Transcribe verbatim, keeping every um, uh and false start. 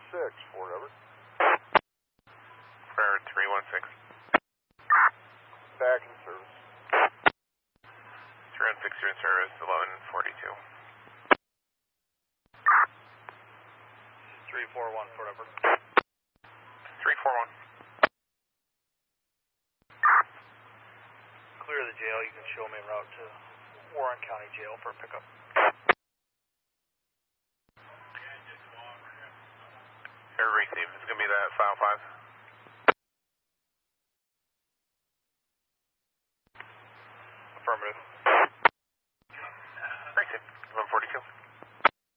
six, Fort Everett. For three one six. Back in service. three one six, you're in service, eleven forty-two. three four one, Fort Everett. three four one. Clear the jail, you can show me a route to Warren County Jail for pickup. Air receive, it's going to be that file five. Affirmative.